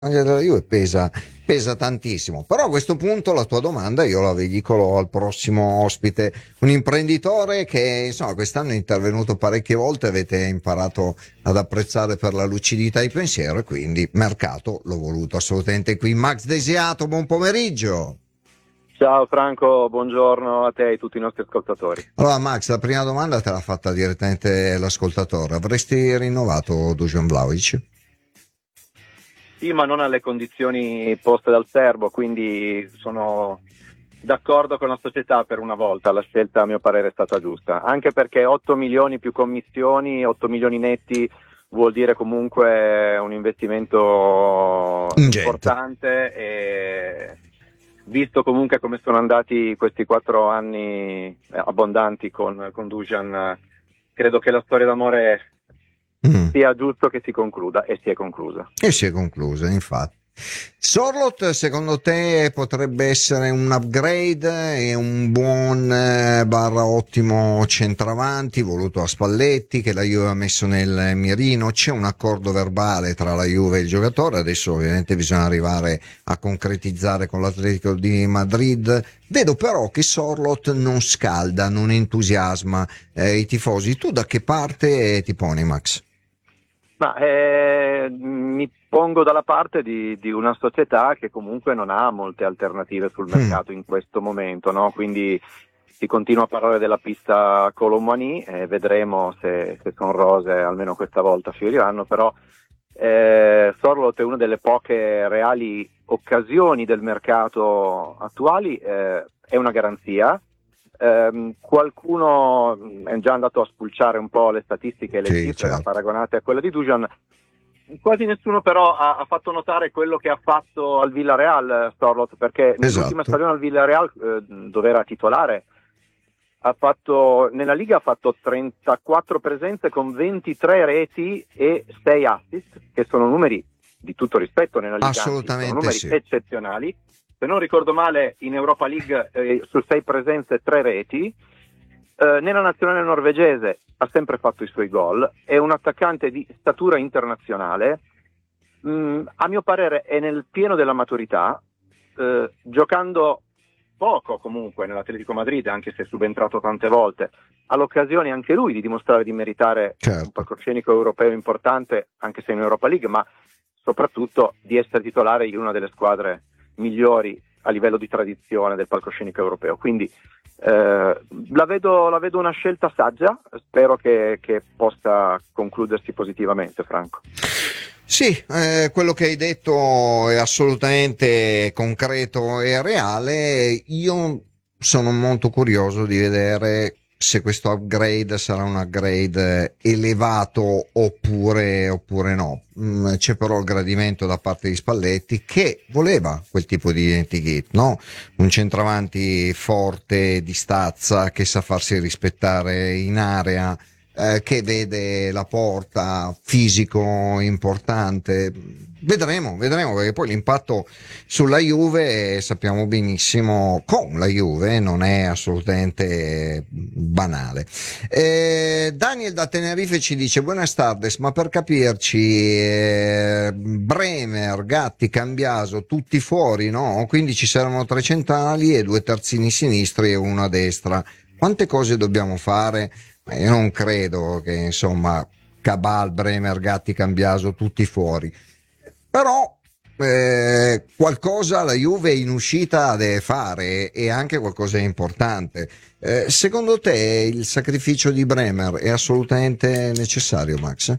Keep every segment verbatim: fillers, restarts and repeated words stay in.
Anche della Juve pesa, pesa tantissimo. Però a questo punto la tua domanda io la dedico al prossimo ospite, un imprenditore che insomma quest'anno è intervenuto parecchie volte, avete imparato ad apprezzare per la lucidità di pensiero e quindi mercato l'ho voluto assolutamente qui. Max Desiato, buon pomeriggio. Ciao Franco, buongiorno a te e a tutti i nostri ascoltatori. Allora Max, la prima domanda te l'ha fatta direttamente l'ascoltatore. Avresti rinnovato Dusan Vlahovic? Sì, ma non alle condizioni poste dal serbo, quindi sono d'accordo con la società per una volta, la scelta a mio parere è stata giusta, anche perché otto milioni più commissioni, otto milioni netti vuol dire comunque un investimento Ingente. importante e visto comunque come sono andati questi quattro anni abbondanti con, con Dusan, credo che la storia d'amore Mm. sia giusto che si concluda e si è conclusa. E si è conclusa, infatti. Sorlot, secondo te, potrebbe essere un upgrade e un buon eh, barra ottimo centravanti voluto a Spalletti che la Juve ha messo nel mirino? C'è un accordo verbale tra la Juve e il giocatore, adesso ovviamente bisogna arrivare a concretizzare con l'Atletico di Madrid. Vedo però che Sorlot non scalda, non entusiasma eh, i tifosi. Tu da che parte ti poni, Max? Ma eh, mi pongo dalla parte di, di una società che comunque non ha molte alternative sul Mm. mercato in questo momento, no? Quindi si continua a parlare della pista Colomboani e vedremo se, se sono rose, almeno questa volta fioriranno, però eh, Sorlot è una delle poche reali occasioni del mercato attuali, eh, è una garanzia. Um, qualcuno è già andato a spulciare un po' le statistiche e le Sì, cifre, le ha certo. paragonate a quelle di Dujan. Quasi nessuno però ha, ha fatto notare quello che ha fatto al Villarreal Sorloth, perché nell'ultima Esatto. stagione al Villarreal, eh, dove era titolare, ha fatto, nella Liga ha fatto trentaquattro presenze con ventitré reti e sei assist, che sono numeri di tutto rispetto nella Liga, anzi sono Assolutamente numeri sì. eccezionali. Se non ricordo male, in Europa League eh, su sei presenze tre reti. Eh, nella nazionale norvegese ha sempre fatto i suoi gol, è un attaccante di statura internazionale, mm, a mio parere è nel pieno della maturità, eh, giocando poco comunque nell'Atletico Madrid, anche se è subentrato tante volte, ha l'occasione anche lui di dimostrare di meritare un Certo. palcoscenico europeo importante, anche se in Europa League, ma soprattutto di essere titolare in una delle squadre migliori a livello di tradizione del palcoscenico europeo. Quindi eh, la vedo, la vedo una scelta saggia, spero che, che possa concludersi positivamente, Franco. Sì, eh, quello che hai detto è assolutamente concreto e reale. Io sono molto curioso di vedere se questo upgrade sarà un upgrade elevato oppure, oppure no. Mm, c'è però il gradimento da parte di Spalletti che voleva quel tipo di identikit, no? Un centravanti forte, di stazza, che sa farsi rispettare in area, eh, che vede la porta, fisico importante. Vedremo, vedremo, perché poi l'impatto sulla Juve eh, sappiamo benissimo, con la Juve non è assolutamente banale. Eh, Daniel da Tenerife ci dice: Buenas tardes, ma per capirci, eh, Bremer, Gatti, Cambiaso, tutti fuori, no? Quindi ci saranno tre centrali e due terzini sinistri e uno a destra. Quante cose dobbiamo fare? Ma io non credo che, insomma, Cabal, Bremer, Gatti, Cambiaso, tutti fuori. Però eh, qualcosa la Juve in uscita deve fare e anche qualcosa di importante. Eh, secondo te il sacrificio di Bremer è assolutamente necessario, Max?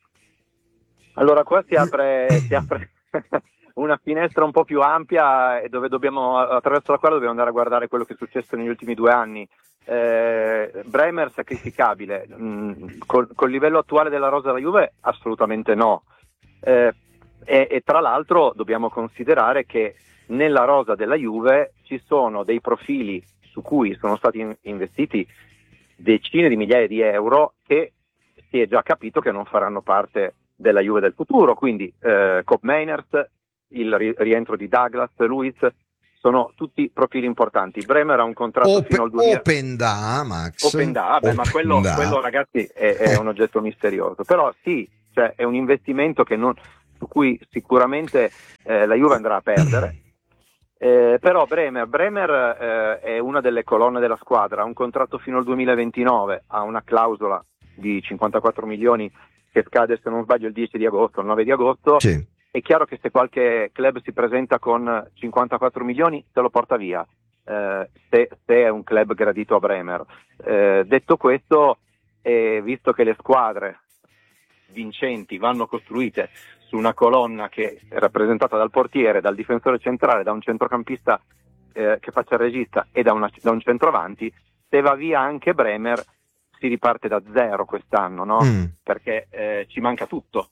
Allora qua si apre, si apre una finestra un po' più ampia e dove dobbiamo, attraverso la quale dobbiamo andare a guardare quello che è successo negli ultimi due anni. Eh, Bremer sacrificabile, mm, col, col livello attuale della rosa della Juve assolutamente no. Eh, e, e tra l'altro dobbiamo considerare che nella rosa della Juve ci sono dei profili su cui sono stati in- investiti decine di migliaia di euro che si è già capito che non faranno parte della Juve del futuro, quindi eh, Kopp Meiners, il ri- rientro di Douglas, Luiz, sono tutti profili importanti. Bremer ha un contratto Open, fino al duemila. open da, Max. Open da, beh, ma Open quello, da. quello ragazzi è, è un oggetto misterioso, però sì, cioè, è un investimento che non, su cui sicuramente eh, la Juve andrà a perdere. Eh, però Bremer, Bremer eh, è una delle colonne della squadra, ha un contratto fino al duemilaventinove, ha una clausola di cinquantaquattro milioni che scade, se non sbaglio, il dieci di agosto, il nove di agosto. Sì. È chiaro che se qualche club si presenta con cinquantaquattro milioni se lo porta via, eh, se, se è un club gradito a Bremer. Eh, detto questo, eh, visto che le squadre vincenti vanno costruite su una colonna che è rappresentata dal portiere, dal difensore centrale, da un centrocampista eh, che faccia il regista e da, una, da un centravanti, se va via anche Bremer si riparte da zero quest'anno, no? Mm. Perché eh, ci manca tutto.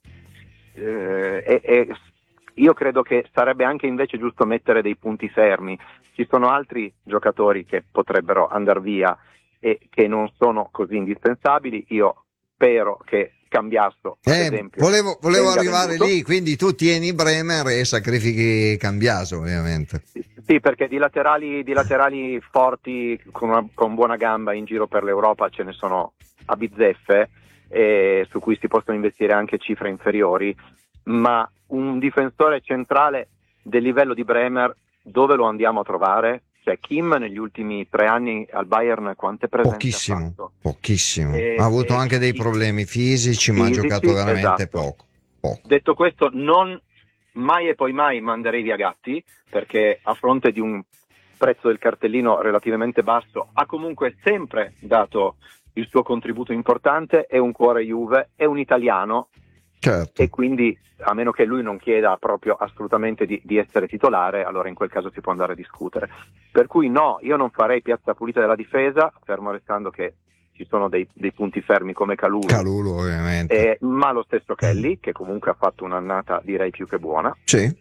Eh, e, e io credo che sarebbe anche invece giusto mettere dei punti fermi. Ci sono altri giocatori che potrebbero andare via e che non sono così indispensabili. Io spero che Cambiasso, ad eh, esempio, volevo, volevo arrivare venduto. lì, quindi tu tieni Bremer e sacrifichi Cambiasso, ovviamente. Sì, perché di laterali, di laterali forti con, una, con buona gamba in giro per l'Europa ce ne sono a bizzeffe, eh, su cui si possono investire anche cifre inferiori, ma un difensore centrale del livello di Bremer dove lo andiamo a trovare? Cioè Kim negli ultimi tre anni al Bayern quante presenze pochissimo, ha fatto? Pochissimo, e, ha avuto e, anche dei problemi fisici, fisici, ma ha giocato veramente esatto. poco, poco. Detto questo, non mai e poi mai manderei via Gatti, perché a fronte di un prezzo del cartellino relativamente basso ha comunque sempre dato il suo contributo importante, è un cuore Juve, è un italiano. Certo. E quindi, a meno che lui non chieda proprio assolutamente di, di essere titolare, allora in quel caso si può andare a discutere. Per cui no, io non farei piazza pulita della difesa, fermo restando che ci sono dei, dei punti fermi come Kalulu, Kalulu ovviamente, eh, ma lo stesso Kelly, che comunque ha fatto un'annata direi più che buona. Sì.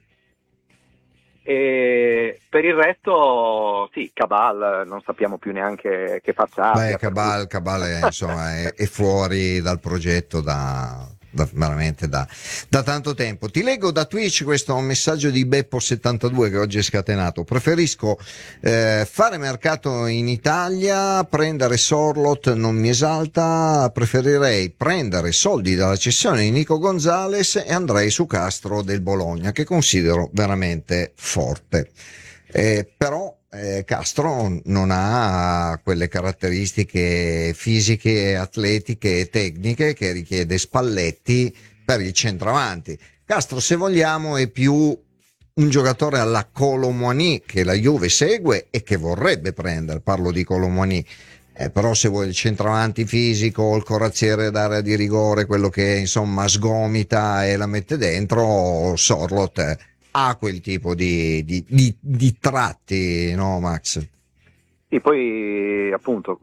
E per il resto sì, Cabal non sappiamo più neanche che faccia abbia. Beh, Cabal, cui... Cabal è, insomma, è, è fuori dal progetto da... Da, veramente da, da tanto tempo. Ti leggo da Twitch questo messaggio di Beppo settantadue che oggi è scatenato. Preferisco eh, fare mercato in Italia, prendere Sorlot non mi esalta, preferirei prendere soldi dalla cessione di Nico Gonzalez e andrei su Castro del Bologna, che considero veramente forte. Eh, però eh, Castro non ha quelle caratteristiche fisiche, atletiche e tecniche che richiede Spalletti per il centravanti. Castro, se vogliamo, è più un giocatore alla Kolo Muani che la Juve segue e che vorrebbe prendere, parlo di Kolo Muani. Eh, però se vuoi il centravanti fisico, il corazziere d'area di rigore, quello che insomma sgomita e la mette dentro, Sorlot eh, ha quel tipo di, di, di, di tratti, no Max? Sì, poi appunto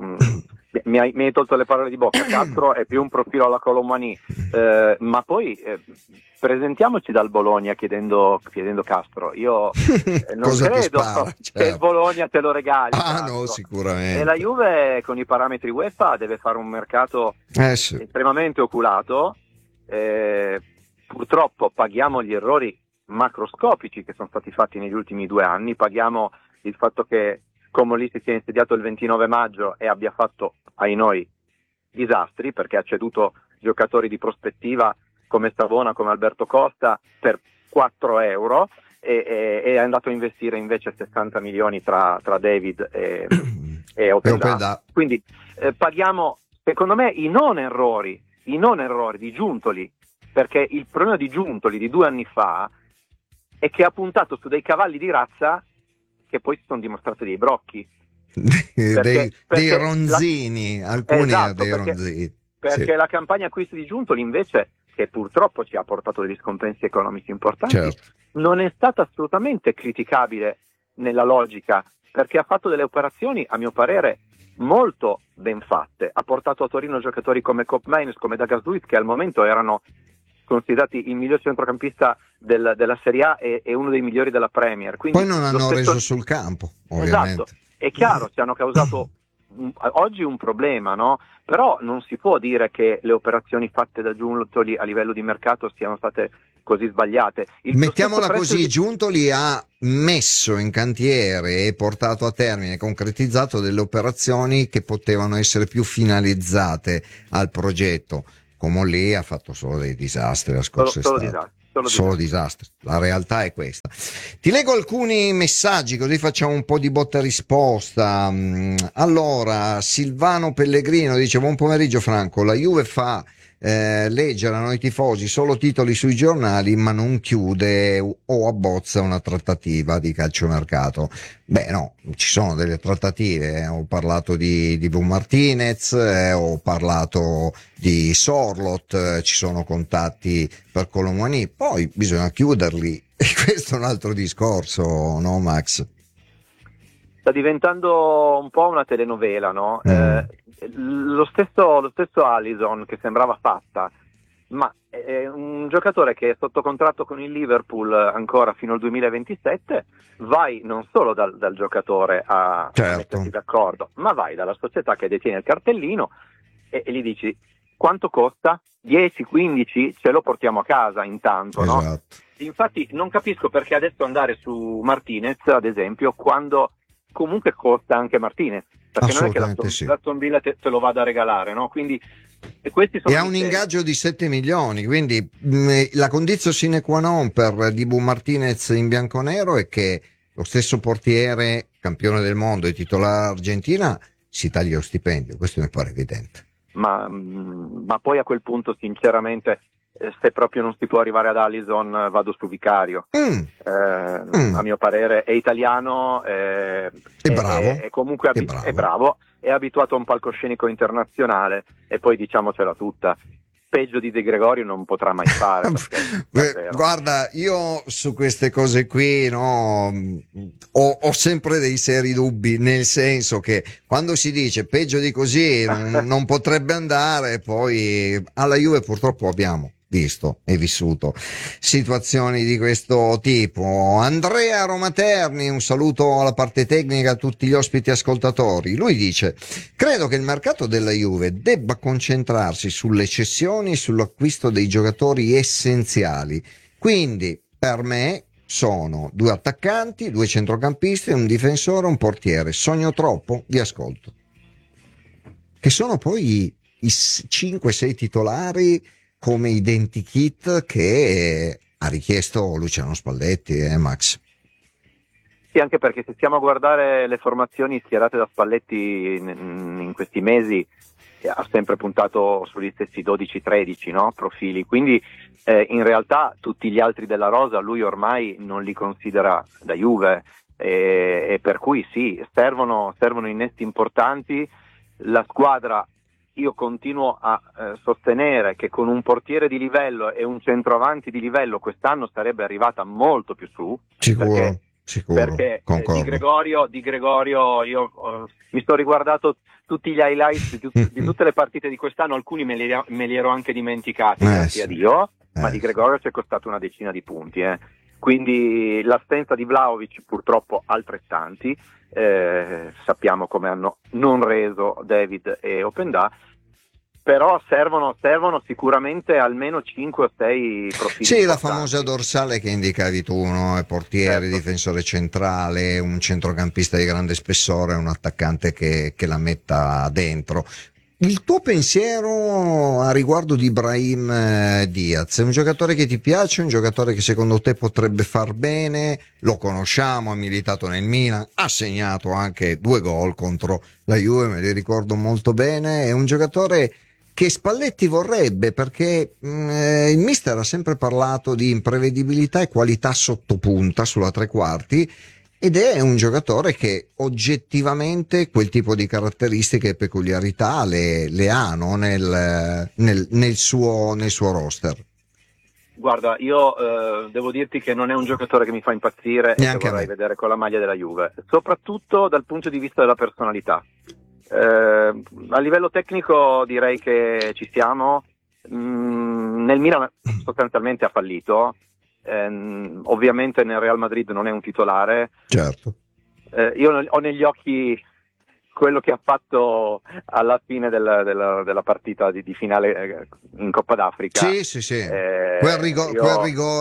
mi hai, mi hai tolto le parole di bocca. Castro è più un profilo alla Colomani, eh, ma poi eh, presentiamoci dal Bologna chiedendo, chiedendo Castro. Io eh, non credo spara, certo. che il Bologna te lo regali. Ah Castro. no, sicuramente. E la Juve con i parametri UEFA deve fare un mercato eh, sì. estremamente oculato. Eh, purtroppo paghiamo gli errori macroscopici che sono stati fatti negli ultimi due anni, paghiamo il fatto che Comolli si sia insediato il ventinove maggio e abbia fatto, ai noi, disastri, perché ha ceduto giocatori di prospettiva come Savona, come Alberto Costa per quattro euro e, e, e è andato a investire invece sessanta milioni tra, tra David e, e Openda. Quindi eh, paghiamo, secondo me, i non errori, i non errori di Giuntoli, perché il problema di Giuntoli di due anni fa è che ha puntato su dei cavalli di razza che poi si sono dimostrati dei brocchi. Perché, dei, perché dei ronzini, la... alcuni esatto, dei perché, ronzini. Perché sì. La campagna acquisti di Giuntoli invece, che purtroppo ci ha portato degli scompensi economici importanti, certo. non è stata assolutamente criticabile nella logica, perché ha fatto delle operazioni, a mio parere, molto ben fatte. Ha portato a Torino giocatori come Koopmeiners, come Douglas Luiz, che al momento erano considerati il miglior centrocampista del, della Serie A e, e uno dei migliori della Premier. Quindi poi non hanno stesso... reso sul campo, ovviamente. Esatto, è chiaro, ci hanno causato un, oggi un problema, no? Però non si può dire che le operazioni fatte da Giuntoli a livello di mercato siano state così sbagliate. Il Mettiamola così, di... Giuntoli ha messo in cantiere e portato a termine, concretizzato delle operazioni che potevano essere più finalizzate al progetto. Comolli ha fatto solo dei disastri la scorsa solo, solo estate. disastri. Solo, solo disastri. La realtà è questa. Ti leggo alcuni messaggi così facciamo un po' di botta e risposta. Allora, Silvano Pellegrino dice: buon pomeriggio Franco, la Juve fa eh, leggere a noi tifosi solo titoli sui giornali ma non chiude o abbozza una trattativa di calciomercato. Beh no, ci sono delle trattative, eh. Ho parlato di, di Bu Martinez, eh, ho parlato di Sorlot, eh, ci sono contatti per Colomani, poi bisogna chiuderli e questo è un altro discorso, no Max? Sta diventando un po' una telenovela, no? Mm. Eh, lo stesso, lo stesso Alisson che sembrava fatta, ma è un giocatore che è sotto contratto con il Liverpool ancora fino al duemilaventisette, vai non solo dal, dal giocatore a, certo. a mettersi d'accordo, ma vai dalla società che detiene il cartellino e, e gli dici quanto costa? dieci quindici, ce lo portiamo a casa intanto, esatto. no? Infatti non capisco perché adesso andare su Martinez, ad esempio, quando comunque costa anche Martinez, perché non è che la, sì. Aston Villa te, te lo vada a regalare, no? Quindi e questi sono e ha un temi. Ingaggio di sette milioni, quindi mh, la condizione sine qua non per Dibu Martinez in bianconero è che lo stesso portiere campione del mondo e titolare Argentina si taglia lo stipendio, questo mi pare evidente. Ma, ma poi a quel punto sinceramente se proprio non si può arrivare ad Alisson vado su Vicario. Mm. Eh, mm. A mio parere è italiano, eh, è, è bravo, è, è comunque abi- è bravo. è bravo, è abituato a un palcoscenico internazionale e poi diciamocela tutta, peggio di De Gregorio non potrà mai fare. Beh, guarda, io su queste cose qui no, ho, ho sempre dei seri dubbi, nel senso che quando si dice peggio di così non, non potrebbe andare, poi alla Juve purtroppo abbiamo visto e vissuto situazioni di questo tipo. Andrea Romaterni, un saluto alla parte tecnica, a tutti gli ospiti ascoltatori. Lui dice: credo che il mercato della Juve debba concentrarsi sulle cessioni e sull'acquisto dei giocatori essenziali, quindi per me sono due attaccanti, due centrocampisti, un difensore, un portiere. Sogno troppo? Vi ascolto. Che sono poi i, i cinque sei titolari come identikit che ha richiesto Luciano Spalletti e eh, Max. Sì, anche perché se stiamo a guardare le formazioni schierate da Spalletti in, in questi mesi ha sempre puntato sugli stessi dodici tredici, no? Profili, quindi eh, in realtà tutti gli altri della rosa lui ormai non li considera da Juve e, e per cui sì, servono, servono innesti importanti. La squadra, io continuo a eh, sostenere che con un portiere di livello e un centroavanti di livello quest'anno sarebbe arrivata molto più su. Sicuro, perché, sicuro, perché eh, concordo. di Gregorio, di Gregorio io uh, mi sto riguardato tutti gli highlights di, tut- di tutte le partite di quest'anno, alcuni me li, me li ero anche dimenticati, eh, grazie sì. a Dio, eh, ma di Gregorio ci è costato una decina di punti, eh. Quindi l'assenza di Vlahovic purtroppo altrettanti. Eh, sappiamo come hanno non reso David e Openda, però servono, servono sicuramente almeno cinque o sei profili. Sì, la importanti. famosa dorsale che indicavi tu, no? Portiere, certo. Difensore centrale, un centrocampista di grande spessore, un attaccante che, che la metta dentro. Il tuo pensiero a riguardo di Brahim Diaz, è un giocatore che ti piace, un giocatore che secondo te potrebbe far bene? Lo conosciamo, ha militato nel Milan, ha segnato anche due gol contro la Juve, me li ricordo molto bene, è un giocatore che Spalletti vorrebbe perché mh, il mister ha sempre parlato di imprevedibilità e qualità sottopunta sulla tre quarti, ed è un giocatore che oggettivamente quel tipo di caratteristiche e peculiarità le, le ha, no? nel, nel, nel, suo, nel suo roster. Guarda, io eh, devo dirti che non è un giocatore che mi fa impazzire Neanche e che vorrei vedere con la maglia della Juve, soprattutto dal punto di vista della personalità. Eh, a livello tecnico direi che ci siamo. Mm, nel Milan sostanzialmente ha fallito. Eh, ovviamente nel Real Madrid non è un titolare. Certo. Eh, io ho negli occhi quello che ha fatto alla fine del, del, della partita di, di finale in Coppa d'Africa. Sì, sì, sì. Eh, quel, rigo- io... quel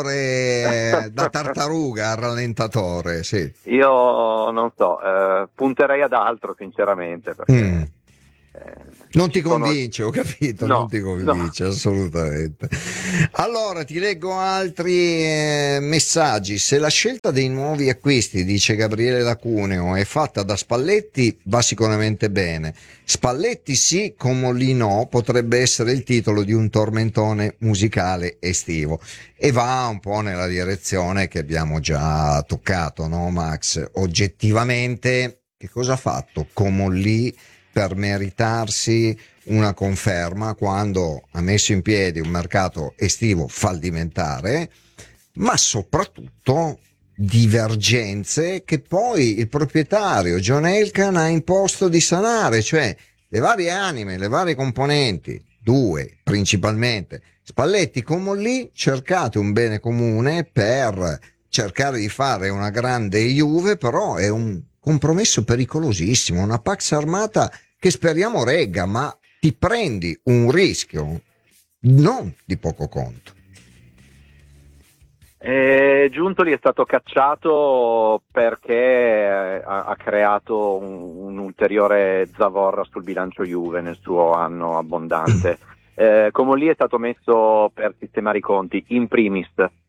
rigore da tartaruga al rallentatore, sì. Io non so, eh, punterei ad altro sinceramente. Perché... Mm. Non ti convince, ho capito, no, non ti convince, no. Assolutamente. Allora, ti leggo altri eh, messaggi. Se la scelta dei nuovi acquisti, dice Gabriele da Cuneo, è fatta da Spalletti, va sicuramente bene. Spalletti sì, Comolli no, potrebbe essere il titolo di un tormentone musicale estivo. E va un po' nella direzione che abbiamo già toccato, no Max? Oggettivamente, che cosa ha fatto Comolli per meritarsi una conferma quando ha messo in piedi un mercato estivo fallimentare, ma soprattutto divergenze che poi il proprietario John Elkann ha imposto di sanare, cioè le varie anime, le varie componenti, due principalmente, Spalletti, Comolli, cercate un bene comune per cercare di fare una grande Juve, però è un compromesso pericolosissimo, una Pax Armata che speriamo regga, ma ti prendi un rischio non di poco conto. Eh, Giuntoli è stato cacciato perché ha, ha creato un, un ulteriore zavorra sul bilancio Juve nel suo anno abbondante. Eh, Comolli è stato messo per sistemare i conti in primis,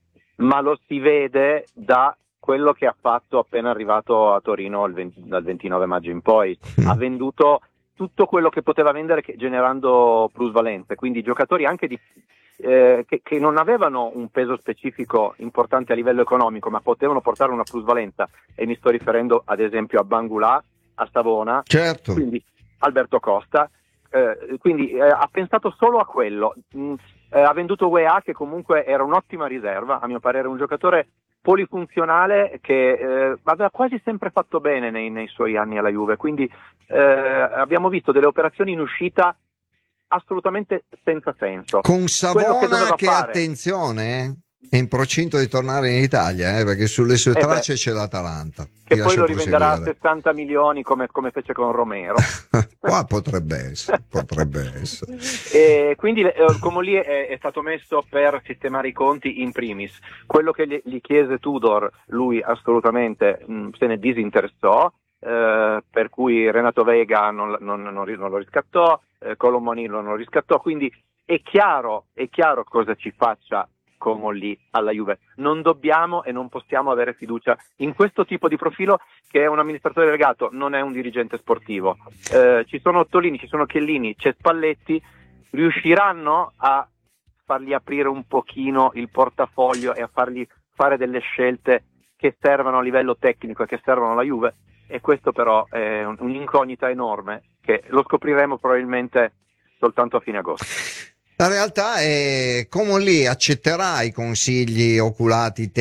ma lo si vede da quello che ha fatto appena arrivato a Torino il venti, dal ventinove maggio in poi. Ha venduto tutto quello che poteva vendere generando plusvalenze, quindi giocatori anche di, eh, che, che non avevano un peso specifico importante a livello economico, ma potevano portare una plusvalenza, e mi sto riferendo ad esempio a Bangula, a Savona, certo. Quindi Alberto Costa, eh, quindi eh, ha pensato solo a quello. Mm, eh, ha venduto U E A, che comunque era un'ottima riserva, a mio parere un giocatore polifunzionale che eh, aveva quasi sempre fatto bene nei, nei suoi anni alla Juve, quindi eh, abbiamo visto delle operazioni in uscita assolutamente senza senso. Con Savona che, che fare... attenzione, è in procinto di tornare in Italia, eh, perché sulle sue eh tracce beh, c'è l'Atalanta. Che poi lo rivenderà a sessanta milioni come, come fece con Romero. Qua potrebbe essere, potrebbe essere. E quindi eh, Comolli è, è stato messo per sistemare i conti in primis. Quello che gli, gli chiese Tudor, lui assolutamente mh, se ne disinteressò, eh, per cui Renato Vega non, non, non, non lo riscattò, eh, Colomoni non lo riscattò, quindi è chiaro, è chiaro cosa ci faccia Comolli alla Juve. Non dobbiamo e non possiamo avere fiducia in questo tipo di profilo, che è un amministratore delegato, non è un dirigente sportivo. Eh, ci sono Ottolini, ci sono Chiellini, c'è Spalletti, riusciranno a fargli aprire un pochino il portafoglio e a fargli fare delle scelte che servano a livello tecnico e che servono alla Juve, e questo però è un, un'incognita enorme che lo scopriremo probabilmente soltanto a fine agosto. La realtà è Comolli accetterà i consigli oculati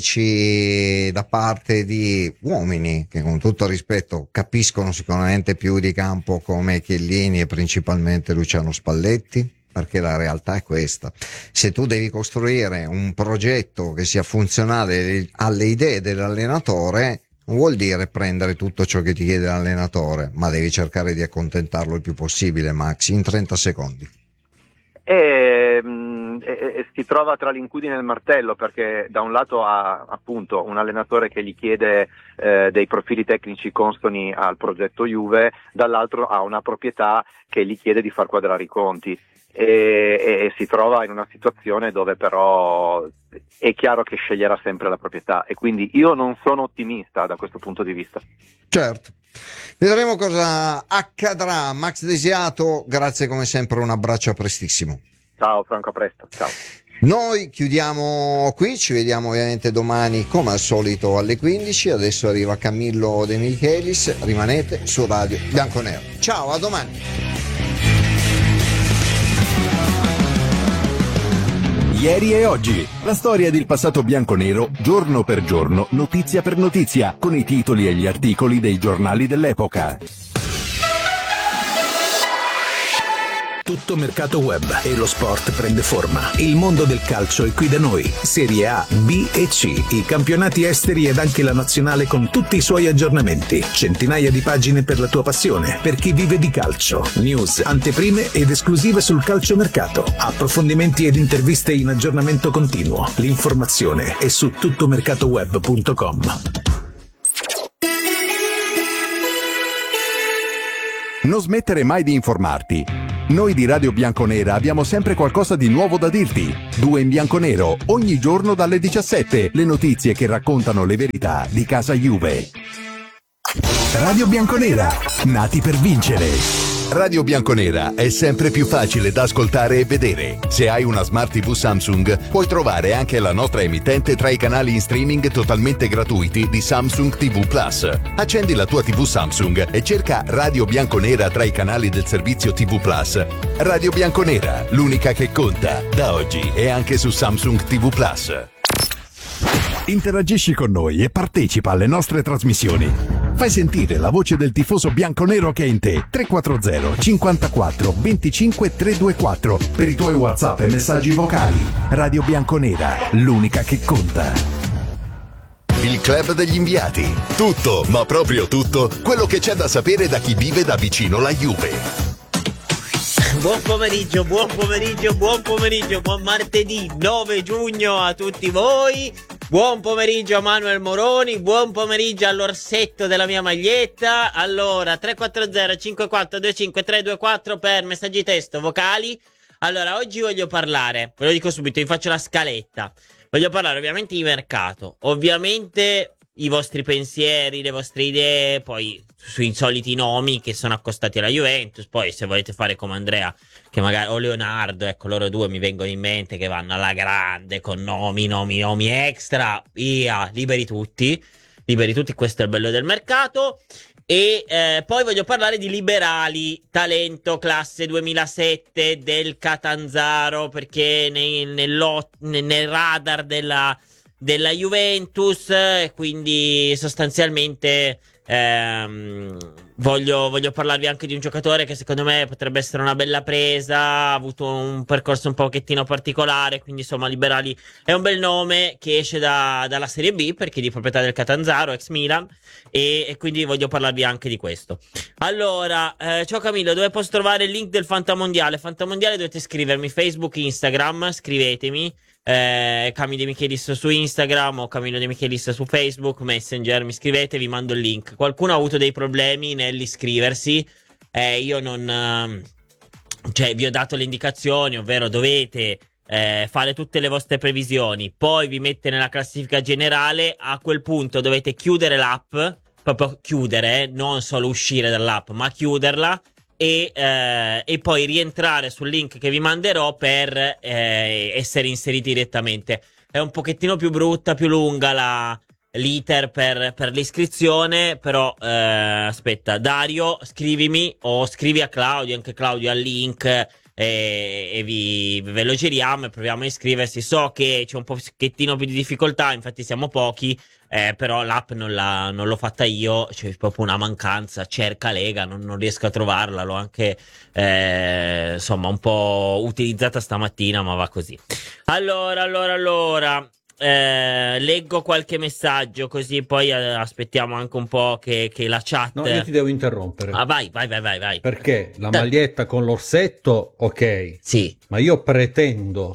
tecnici da parte di uomini che, con tutto rispetto, capiscono sicuramente più di campo come Chiellini e principalmente Luciano Spalletti? Perché la realtà è questa: se tu devi costruire un progetto che sia funzionale alle idee dell'allenatore, non vuol dire prendere tutto ciò che ti chiede l'allenatore, ma devi cercare di accontentarlo il più possibile, Max, in trenta secondi. E, e, e si trova tra l'incudine e il martello, perché da un lato ha appunto un allenatore che gli chiede eh, dei profili tecnici consoni al progetto Juve, dall'altro ha una proprietà che gli chiede di far quadrare i conti, e, e, e si trova in una situazione dove però è chiaro che sceglierà sempre la proprietà, e quindi io non sono ottimista da questo punto di vista. Certo, vedremo cosa accadrà. Max Desiato, grazie come sempre, un abbraccio, a prestissimo. Ciao Franco, a presto, ciao. Noi chiudiamo qui, ci vediamo ovviamente domani come al solito alle quindici. Adesso arriva Camillo De Michelis, rimanete su Radio Bianconero. Ciao, a domani. Ieri e oggi, la storia del passato bianconero, giorno per giorno, notizia per notizia, con i titoli e gli articoli dei giornali dell'epoca. Tutto mercato web e lo sport prende forma. Il mondo del calcio è qui da noi. Serie A, B e C, i campionati esteri ed anche la nazionale con tutti i suoi aggiornamenti. Centinaia di pagine per la tua passione, per chi vive di calcio. News, anteprime ed esclusive sul calciomercato. Approfondimenti ed interviste in aggiornamento continuo. L'informazione è su tuttomercatoweb punto com. Non smettere mai di informarti. Noi di Radio Bianconera abbiamo sempre qualcosa di nuovo da dirti. Due in bianconero, ogni giorno dalle diciassette, le notizie che raccontano le verità di casa Juve. Radio Bianconera, nati per vincere. Radio Bianconera è sempre più facile da ascoltare e vedere. Se hai una Smart tivù Samsung, puoi trovare anche la nostra emittente tra i canali in streaming totalmente gratuiti di Samsung ti vu Plus. Accendi la tua tivù Samsung e cerca Radio Bianconera tra i canali del servizio ti vu Plus. Radio Bianconera, l'unica che conta, da oggi e anche su Samsung ti vu Plus. Interagisci con noi e partecipa alle nostre trasmissioni. Fai sentire la voce del tifoso bianconero che è in te. tre quattro zero cinquantaquattro venticinque trecentoventiquattro per i tuoi WhatsApp e messaggi vocali. Radio Bianconera, l'unica che conta. Il club degli inviati. Tutto, ma proprio tutto, quello che c'è da sapere da chi vive da vicino la Juve. Buon pomeriggio, buon pomeriggio, buon pomeriggio, buon martedì nove giugno a tutti voi. Buon pomeriggio a Manuel Moroni, buon pomeriggio all'orsetto della mia maglietta. Allora, tre quattro zero cinque quattro due cinque tre due quattro per messaggi testo vocali. Allora, oggi voglio parlare, ve lo dico subito, vi faccio la scaletta. Voglio parlare ovviamente di mercato, ovviamente i vostri pensieri, le vostre idee, poi sui soliti nomi che sono accostati alla Juventus. Poi se volete fare come Andrea, che magari, o Leonardo, ecco, loro due mi vengono in mente che vanno alla grande con nomi, nomi, nomi extra, via, liberi tutti, liberi tutti, questo è il bello del mercato. E eh, poi voglio parlare di liberali, talento classe duemilasette del Catanzaro, perché nei, nel, nel radar della, della Juventus, quindi sostanzialmente ehm, voglio, voglio parlarvi anche di un giocatore che secondo me potrebbe essere una bella presa, ha avuto un percorso un pochettino particolare, quindi insomma liberali è un bel nome che esce da, dalla Serie B, perché è di proprietà del Catanzaro, ex Milan, e, e quindi voglio parlarvi anche di questo. Allora, eh, ciao Camillo, dove posso trovare il link del Fantamondiale? Fantamondiale dovete scrivermi Facebook, Instagram, scrivetemi. Eh, Camillo De Michelis su Instagram o Camillo De Michelis su Facebook, Messenger, mi scrivete, vi mando il link. Qualcuno ha avuto dei problemi nell'iscriversi, eh, io non eh, cioè vi ho dato le indicazioni, ovvero dovete eh, fare tutte le vostre previsioni, poi vi mette nella classifica generale, a quel punto dovete chiudere l'app, proprio chiudere, eh, non solo uscire dall'app ma chiuderla. E, eh, e poi rientrare sul link che vi manderò per eh, essere inseriti direttamente. È un pochettino più brutta, più lunga la, l'iter per, per l'iscrizione, però eh, aspetta, Dario, scrivimi o scrivi a Claudio, anche Claudio ha il link, e, e vi ve lo giriamo e proviamo a iscriversi. So che c'è un pochettino più di difficoltà, infatti siamo pochi, eh, però l'app non, la, non l'ho fatta io, c'è proprio una mancanza, cerca Lega, non, non riesco a trovarla, l'ho anche eh, insomma un po' utilizzata stamattina, ma va così. Allora, allora, allora eh, leggo qualche messaggio, così poi eh, aspettiamo anche un po' che, che la chat... No, io ti devo interrompere. Ah, vai, vai, vai, vai, vai. Perché la maglietta con l'orsetto, ok. Sì. Ma io pretendo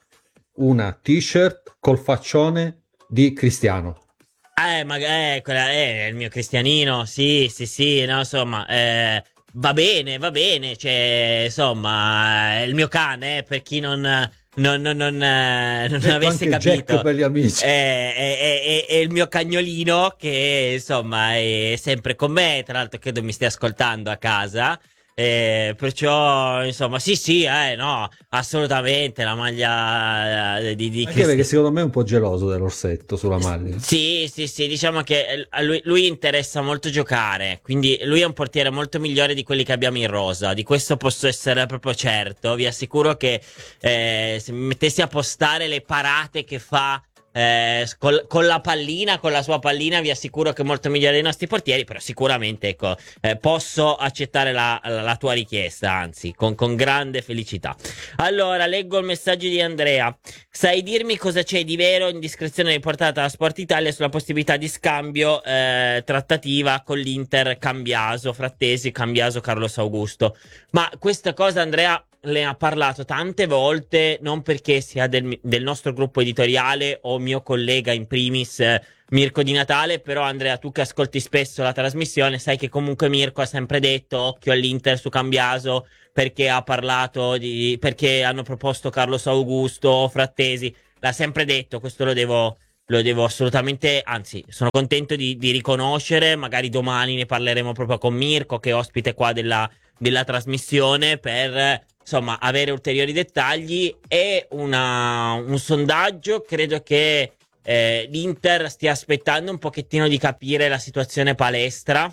una t-shirt col faccione di Cristiano. Eh, ma eh, quella è il mio Cristianino, sì, sì, sì, no, insomma, eh, va bene, va bene, cioè, insomma, è il mio cane, eh, per chi non, non, non, non, eh, non Ecco avesse anche capito. Jack per gli amici. È, è, è, è il mio cagnolino che, insomma, è sempre con me, tra l'altro credo mi stia ascoltando a casa. Eh, perciò insomma sì sì eh no assolutamente la maglia eh, di, di Anche Cristi- perché secondo me è un po' geloso dell'orsetto sulla maglia. sì sì sì diciamo che a lui, lui interessa molto giocare, quindi lui è un portiere molto migliore di quelli che abbiamo in rosa, di questo posso essere proprio certo. Vi assicuro che eh, se mi mettessi a postare le parate che fa Eh, col, con la pallina, con la sua pallina, vi assicuro che è molto migliore dei nostri portieri, però sicuramente ecco, eh, posso accettare la, la, la tua richiesta, anzi con, con grande felicità. Allora, leggo il messaggio di Andrea. Sai dirmi cosa c'è di vero in discrezione riportata da Sport Italia sulla possibilità di scambio eh, trattativa con l'Inter Cambiaso, Frattesi, Cambiaso, Carlos Augusto? Ma questa cosa Andrea le ha parlato tante volte, non perché sia del, del nostro gruppo editoriale o mio collega in primis eh, Mirko Di Natale. Però Andrea, tu che ascolti spesso la trasmissione, sai che comunque Mirko ha sempre detto occhio all'Inter su Cambiaso, perché ha parlato di, perché hanno proposto Carlos Augusto, Frattesi, l'ha sempre detto. Questo lo devo, lo devo assolutamente, anzi sono contento di, di riconoscere. Magari domani ne parleremo proprio con Mirko, che è ospite qua della, della trasmissione, per insomma avere ulteriori dettagli. E una, un sondaggio, credo che eh, l'Inter stia aspettando un pochettino di capire la situazione palestra,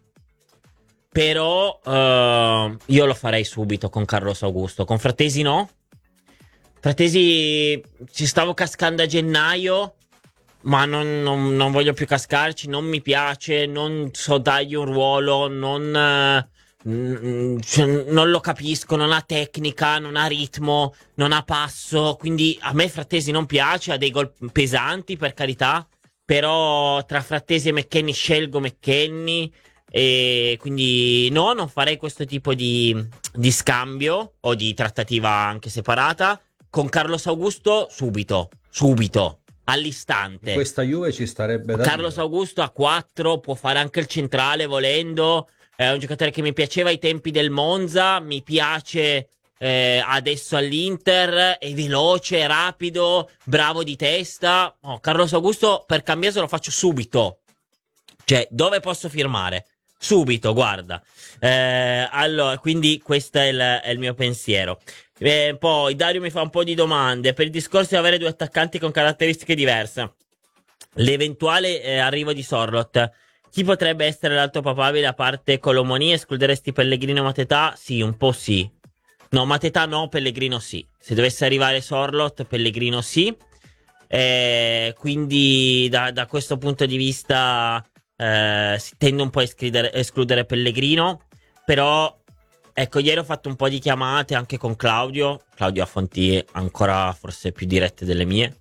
però uh, io lo farei subito con Carlos Augusto. Con Frattesi no. Frattesi ci stavo cascando a gennaio, ma non, non, non voglio più cascarci, non mi piace, non so dargli un ruolo, non, uh, cioè, non lo capisco, non ha tecnica, non ha ritmo, non ha passo, quindi a me Frattesi non piace, ha dei gol pesanti per carità, però tra Frattesi e McKennie scelgo McKennie. E quindi no, non farei questo tipo di, di scambio o di trattativa anche separata. Con Carlos Augusto subito, subito, all'istante. Questa Juve ci starebbe da Carlos dire. Augusto a quattro può fare anche il centrale volendo, è un giocatore che mi piaceva ai tempi del Monza, mi piace eh, adesso all'Inter, è veloce, è rapido, bravo di testa. Oh, Carlos Augusto per Cambiaso lo faccio subito. Cioè, dove posso firmare? Subito, guarda. Eh, allora, quindi questo è il, è il mio pensiero. Eh, poi Dario mi fa un po' di domande. Per il discorso di avere due attaccanti con caratteristiche diverse, l'eventuale eh, arrivo di Sorloth, chi potrebbe essere l'altro papabile a parte Colomoni? Escluderesti Pellegrino e Mateta? Sì, un po' sì. No, Mateta no, Pellegrino sì. Se dovesse arrivare Sorloth, Pellegrino sì. Eh, quindi da, da questo punto di vista eh, si tende un po' a escludere, escludere Pellegrino. Però ecco, ieri ho fatto un po' di chiamate anche con Claudio. Claudio ha fonti ancora forse più dirette delle mie.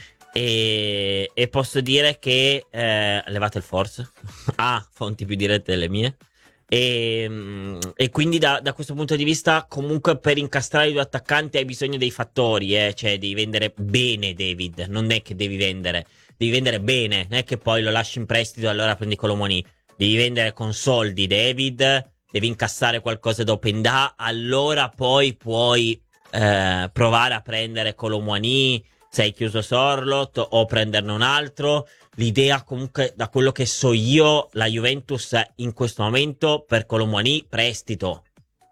E, e posso dire che eh, levate il force. Ha fonti più dirette delle mie. E, e quindi da, da questo punto di vista, comunque, per incastrare i due attaccanti hai bisogno dei fattori, eh? Cioè devi vendere bene David. Non è che devi vendere, devi vendere bene. Non è che poi lo lasci in prestito e allora prendi Colomoni. Devi vendere con soldi David. Devi incassare qualcosa da Openda, allora poi puoi eh, provare a prendere Colomwani, se hai chiuso Sorloth, o prenderne un altro. L'idea comunque, da quello che so io, la Juventus in questo momento per Colomwani prestito.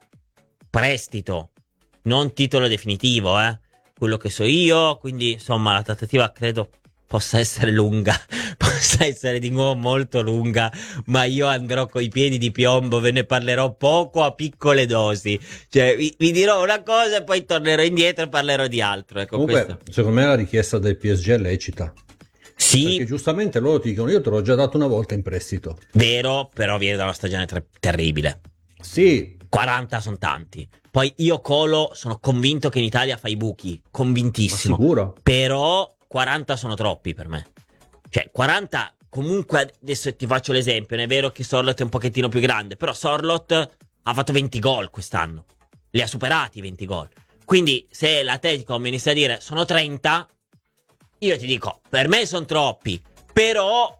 Prestito. Non titolo definitivo, eh. Quello che so io, quindi insomma la trattativa credo possa essere lunga, possa essere di nuovo molto lunga, ma io andrò coi piedi di piombo, ve ne parlerò poco a piccole dosi, cioè vi, vi dirò una cosa e poi tornerò indietro e parlerò di altro. Ecco, comunque questo. Secondo me la richiesta del P S G è lecita, sì, perché giustamente loro ti dicono io te l'ho già dato una volta in prestito, vero, però viene da una stagione tre- terribile. Sì, quaranta sono tanti. Poi io Colo sono convinto che in Italia fa i buchi, convintissimo, ma sicuro, però quaranta sono troppi per me. Cioè quaranta comunque, adesso ti faccio l'esempio, non è vero che Sorloth è un pochettino più grande, però Sorloth ha fatto venti gol quest'anno, li ha superati i venti gol. Quindi se l'Atletico mi inizia a dire sono trenta, io ti dico per me sono troppi, però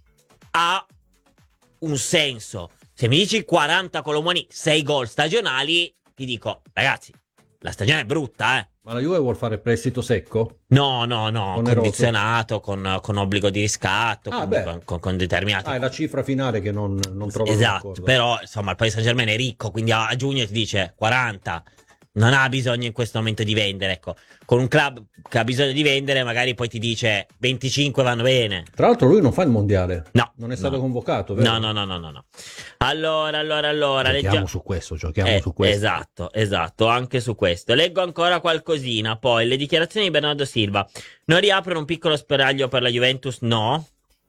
ha un senso. Se mi dici quaranta Colomoni, sei gol stagionali, ti dico ragazzi, la stagione è brutta, eh. ma la Juve vuol fare prestito secco? No, no, no, Oneroso? condizionato, con, con obbligo di riscatto, Ah, con, beh. con, con, con determinati. Ah, è la cifra finale che non, non trovo Esatto, d'accordo. però insomma il Paris Saint-Germain è ricco, quindi a, a giugno ti dice quaranta, non ha bisogno in questo momento di vendere, ecco. Con un club che ha bisogno di vendere magari poi ti dice venticinque vanno bene. Tra l'altro lui non fa il mondiale, No, non è stato no. convocato, vero? No, no, no, no, no, no. Allora, allora, allora Giochiamo leggiamo su questo, giochiamo Eh, su questo. Esatto, esatto, anche su questo. Leggo ancora qualcosina. Poi le dichiarazioni di Bernardo Silva. Non riaprono un piccolo spiraglio per la Juventus? No.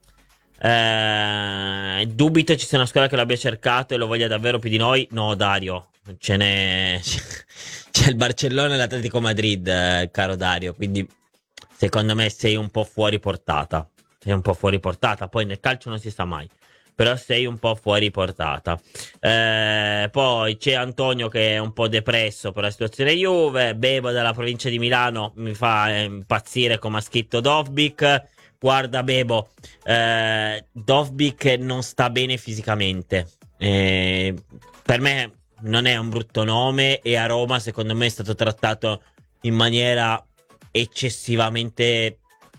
Eh, dubito ci sia una squadra che l'abbia cercato e lo voglia davvero più di noi? No, Dario. Ce n'è. C'è il Barcellona e l'Atletico Madrid, eh, caro Dario. Quindi secondo me sei un po' fuori portata. Sei un po' fuori portata. Poi nel calcio non si sa mai. Però sei un po' fuori portata. Eh, poi c'è Antonio che è un po' depresso per la situazione Juve. Bebo dalla provincia di Milano mi fa impazzire come ha scritto Dovbik. Guarda Bebo, eh, Dovbyk non sta bene fisicamente. Eh, per me non è un brutto nome e a Roma secondo me è stato trattato in maniera eccessivamente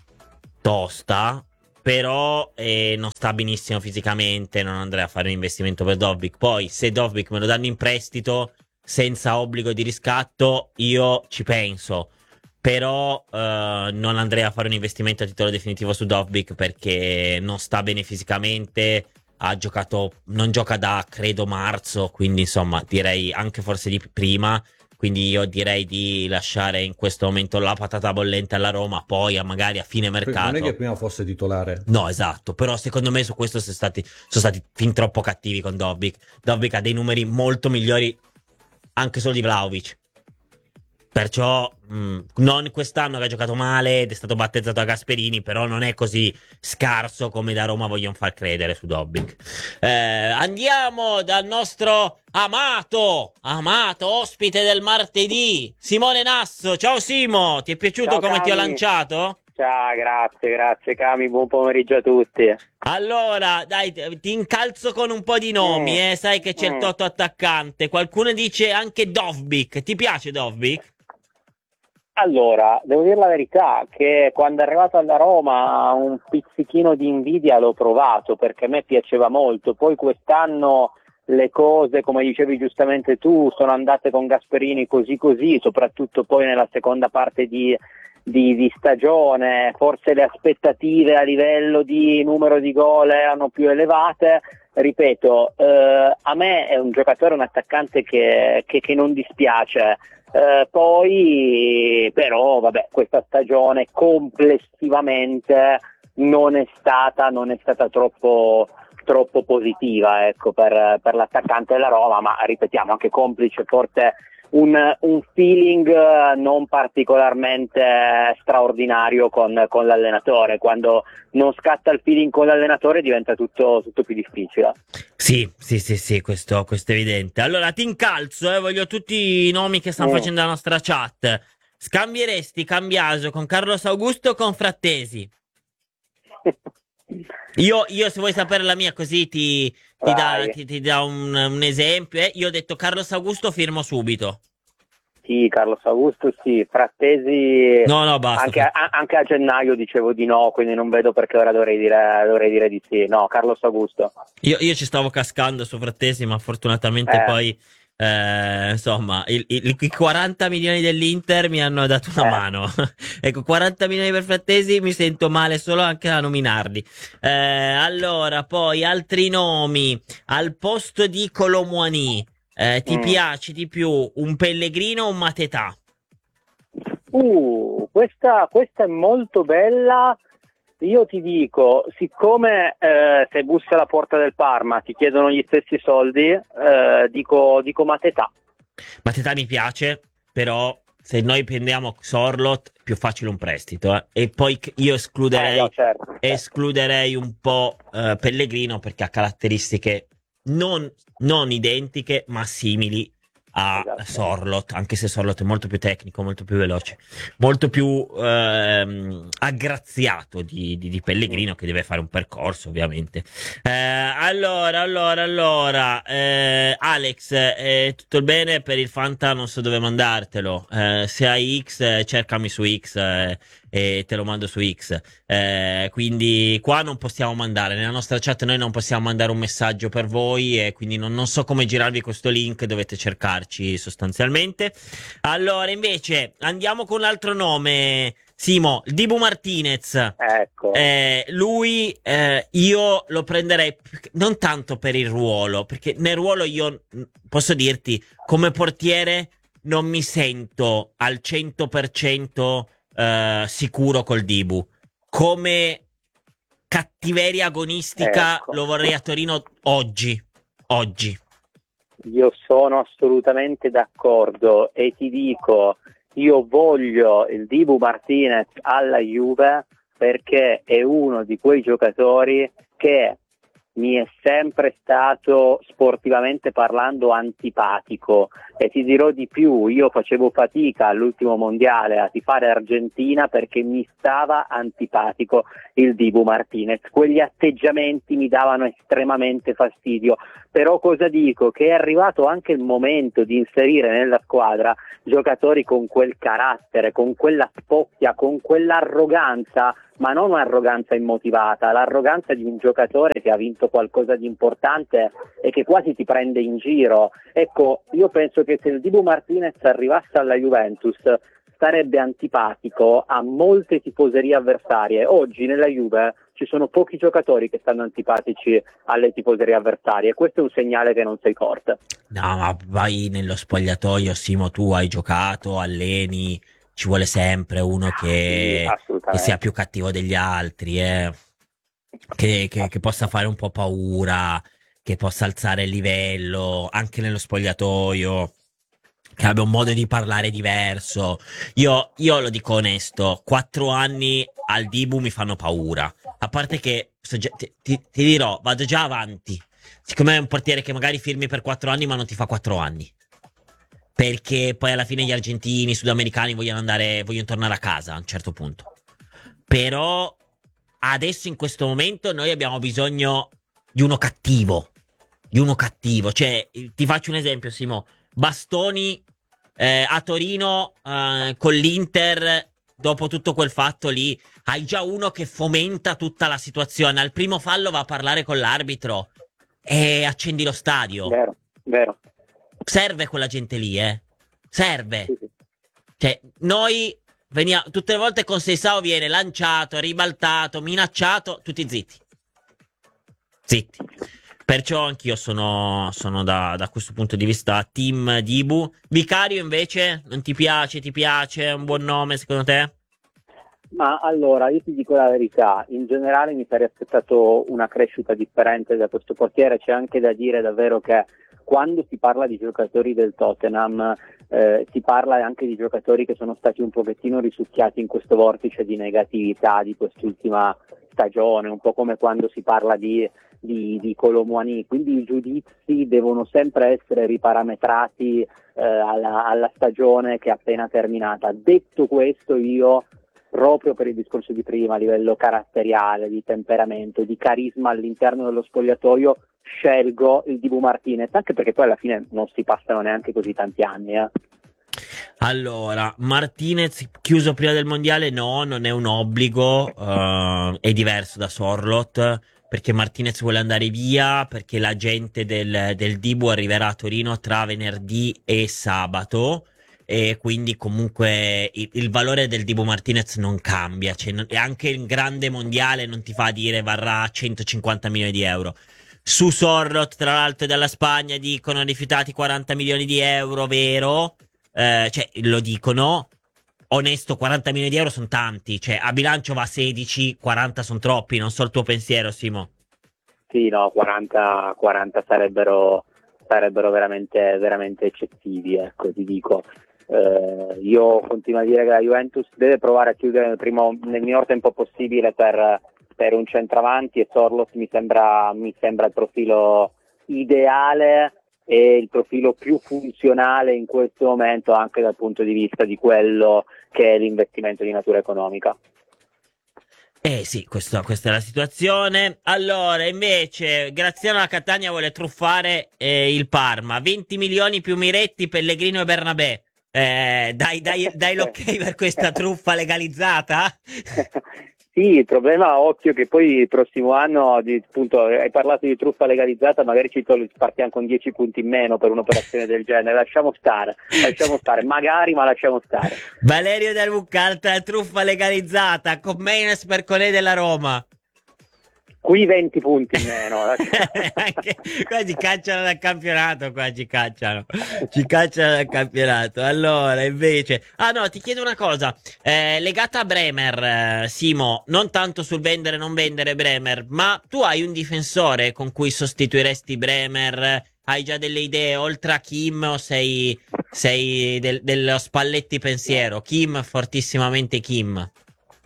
tosta, però eh, non sta benissimo fisicamente, non andrei a fare un investimento per Dovbyk. Poi se Dovbyk me lo danno in prestito senza obbligo di riscatto io ci penso, però eh, non andrei a fare un investimento a titolo definitivo su Dovbyk perché non sta bene fisicamente, ha giocato, non gioca da credo marzo, quindi insomma direi anche forse di prima, quindi io direi di lasciare in questo momento la patata bollente alla Roma, poi a magari a fine mercato. Non è che prima fosse titolare. No, esatto, però secondo me su questo sono stati, sono stati fin troppo cattivi con Dovbyk. Dovbyk ha dei numeri molto migliori anche solo di Vlahovic. Perciò mh, non quest'anno che ha giocato male ed è stato battezzato a Gasperini, però non è così scarso come da Roma vogliono far credere su Dovbyk. Eh, andiamo dal nostro amato, amato ospite del martedì, Simone Nasso. Ciao Simo, ti è piaciuto Ciao, come Cami. ti ho lanciato? Ciao, grazie, grazie Cami, buon pomeriggio a tutti. Allora, dai, ti incalzo con un po' di nomi, Mm. eh, sai che c'è Mm. il Toto attaccante, qualcuno dice anche Dovbyk, ti piace Dovbyk? Allora, devo dire la verità che quando è arrivato alla Roma un pizzichino di invidia l'ho provato perché a me piaceva molto, poi quest'anno le cose, come dicevi giustamente tu, sono andate con Gasperini così così, soprattutto poi nella seconda parte di, di, di stagione, forse le aspettative a livello di numero di gol erano più elevate. Ripeto, eh, a me è un giocatore, un attaccante che, che, che non dispiace. Eh, poi però vabbè, questa stagione complessivamente non è stata non è stata troppo troppo positiva, ecco, per, per l'attaccante della Roma, ma ripetiamo anche complice forse un, un feeling non particolarmente straordinario con, con l'allenatore. Quando non scatta il feeling con l'allenatore diventa tutto, tutto più difficile. Sì, sì, sì, sì, questo, questo è evidente. Allora ti incalzo, eh, voglio tutti i nomi che stanno Mm. facendo la nostra chat. Scambieresti Cambiaso con Carlos Augusto o con Frattesi? Io, io se vuoi sapere la mia così ti, ti dà, Vai. ti, ti dà un, un esempio. Eh. Io ho detto Carlos Augusto, firmo subito. Sì, Carlos Augusto sì, Frattesi No, no, basta. anche, a, anche a gennaio dicevo di no, quindi non vedo perché ora dovrei dire, dovrei dire di sì. No, Carlos Augusto. Io, io ci stavo cascando su Frattesi, ma fortunatamente Eh. poi, eh, insomma, il- il- i quaranta milioni dell'Inter mi hanno dato una Eh. mano. Ecco, quaranta milioni per Frattesi, mi sento male solo anche a nominarli. Eh, allora, poi altri nomi. Al posto di Colomouani, eh, ti Mm. piace di più un Pellegrino o un Matetà? Uh, questa, questa è molto bella. Io ti dico, siccome eh, se bussi alla porta del Parma ti chiedono gli stessi soldi, eh, dico, dico Matetà. Matetà mi piace, però se noi prendiamo Sorlot, più facile un prestito. eh. E poi c- io escluderei, Eh, no, certo, certo. escluderei un po' eh, Pellegrino perché ha caratteristiche non, non identiche, ma simili a Esatto. Sorlot, anche se Sorlot è molto più tecnico, molto più veloce, molto più ehm, aggraziato di, di, di Pellegrino, che deve fare un percorso ovviamente. Eh, allora, allora, allora, eh, Alex, eh, tutto il bene per il Fanta? Non so dove mandartelo. Eh, se hai X, eh, cercami su X eh, e te lo mando su X. Eh, quindi qua non possiamo mandare, nella nostra chat noi non possiamo mandare un messaggio per voi e quindi non, non so come girarvi questo link, dovete cercarci sostanzialmente. Allora, invece, andiamo con l'altro nome. Simo, Dibu Martinez. Ecco. Eh, lui eh, io lo prenderei p- non tanto per il ruolo, perché nel ruolo io mh, posso dirti come portiere non mi sento al cento per cento eh, sicuro col Dibu. Come cattiveria agonistica Ecco. lo vorrei a Torino oggi. Oggi. Io sono assolutamente d'accordo e ti dico, io voglio il Dibu Martinez alla Juve perché è uno di quei giocatori che mi è sempre stato, sportivamente parlando, antipatico, e ti dirò di più, io facevo fatica all'ultimo mondiale a tifare Argentina perché mi stava antipatico il Dibu Martinez, quegli atteggiamenti mi davano estremamente fastidio. Però cosa dico? Che è arrivato anche il momento di inserire nella squadra giocatori con quel carattere, con quella spocchia, con quell'arroganza, ma non un'arroganza immotivata, l'arroganza di un giocatore che ha vinto qualcosa di importante e che quasi ti prende in giro. Ecco, io penso che se il Dibu Martinez arrivasse alla Juventus sarebbe antipatico a molte tifoserie avversarie. Oggi nella Juve ci sono pochi giocatori che stanno antipatici alle tifoserie avversarie, e questo è un segnale che non sei forte. No, ma vai nello spogliatoio, Simo, tu hai giocato, alleni, ci vuole sempre uno che, Sì, che sia più cattivo degli altri, eh. che, che, che possa fare un po' paura, che possa alzare il livello, anche nello spogliatoio, che abbia un modo di parlare diverso. Io, io lo dico onesto, quattro anni al Dibu mi fanno paura. A parte che, sto già- ti, ti- ti dirò, vado già avanti. Siccome è un portiere che magari firmi per quattro anni ma non ti fa quattro anni. Perché poi alla fine gli argentini, i sudamericani vogliono andare, vogliono tornare a casa a un certo punto. Però adesso in questo momento noi abbiamo bisogno di uno cattivo. Di uno cattivo. Cioè, ti faccio un esempio, Simo. Bastoni eh, a Torino eh, con l'Inter, dopo tutto quel fatto lì, hai già uno che fomenta tutta la situazione. Al primo fallo va a parlare con l'arbitro e accendi lo stadio. Vero, vero. Serve quella gente lì, eh. Serve. Sì, sì. Cioè, noi veniamo, tutte le volte con Seisao viene lanciato, ribaltato, minacciato, tutti zitti. Zitti. Perciò anch'io sono, sono da, da questo punto di vista team Dibu. Vicario invece, non ti piace, ti piace? È un buon nome secondo te? Ma allora, io ti dico la verità, in generale mi sarei aspettato una crescita differente da questo portiere. C'è anche da dire davvero che quando si parla di giocatori del Tottenham eh, si parla anche di giocatori che sono stati un pochettino risucchiati in questo vortice di negatività di quest'ultima stagione, un po' come quando si parla di, di, di Kolo Muani, quindi i giudizi devono sempre essere riparametrati eh, alla, alla stagione che è appena terminata. Detto questo, io proprio per il discorso di prima, a livello caratteriale, di temperamento, di carisma all'interno dello spogliatoio, scelgo il Dibu Martinez, anche perché poi alla fine non si passano neanche così tanti anni. Eh. Allora, Martinez chiuso prima del mondiale? No, non è un obbligo, uh, è diverso da Sorloth, perché Martinez vuole andare via, perché la gente del, del Dibu arriverà a Torino tra venerdì e sabato. E quindi comunque il, il valore del Dibu Martinez non cambia, cioè, non, e anche il grande mondiale non ti fa dire varrà centocinquanta milioni di euro. Su Sorloth, tra l'altro, dalla Spagna dicono rifiutati quaranta milioni di euro, vero? Eh, cioè lo dicono, onesto, quaranta milioni di euro sono tanti, cioè a bilancio va sedici, quaranta sono troppi, non so il tuo pensiero, Simo. Sì, no, quaranta, quaranta sarebbero, sarebbero veramente, veramente eccessivi, ecco, ti dico. Eh, io continuo a dire che la Juventus deve provare a chiudere nel, primo, nel minor tempo possibile per, per un centravanti, e Sorloth mi sembra, mi sembra il profilo ideale e il profilo più funzionale in questo momento, anche dal punto di vista di quello che è l'investimento di natura economica. Eh sì, questo, questa è la situazione. Allora, invece, Graziano da Catania vuole truffare eh, il Parma. venti milioni più Miretti, Pellegrino e Bernabé. Eh, dai, dai, dai l'ok per questa truffa legalizzata? Sì, il problema, occhio, che poi il prossimo anno, di, appunto, hai parlato di truffa legalizzata, magari ci tol- partiamo con dieci punti in meno per un'operazione del genere. Lasciamo stare, lasciamo stare, magari, ma lasciamo stare. Valerio Del Bucalta, truffa legalizzata, Commeines per Colè della Roma. Qui venti punti in meno. Qua ci cacciano dal campionato, qua ci cacciano, ci cacciano dal campionato. Allora, invece, ah no, ti chiedo una cosa, eh, legata a Bremer, eh, Simo, non tanto sul vendere o non vendere Bremer, ma tu hai un difensore con cui sostituiresti Bremer? Hai già delle idee oltre a Kim, o sei, sei del, dello Spalletti pensiero? Kim, fortissimamente Kim.